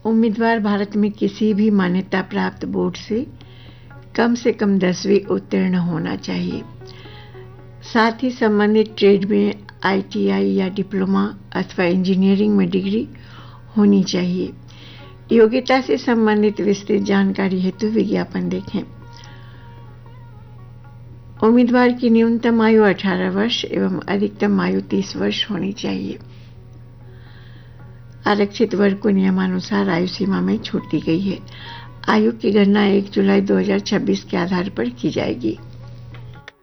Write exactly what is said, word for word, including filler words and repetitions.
उम्मीदवार भारत में किसी भी मान्यता प्राप्त बोर्ड से कम से कम दसवीं उत्तीर्ण होना चाहिए। साथ ही संबंधित ट्रेड में आई टी आई या डिप्लोमा अथवा इंजीनियरिंग में डिग्री होनी चाहिए। योग्यता से संबंधित विस्तृत जानकारी हेतु विज्ञापन देखें। उम्मीदवार की न्यूनतम आयु अठारह वर्ष एवं अधिकतम आयु तीस वर्ष होनी चाहिए। आरक्षित वर्ग को नियमानुसार आयु सीमा में छूट दी गई है। आयु की गणना एक जुलाई दो हज़ार छब्बीस के आधार पर की जाएगी।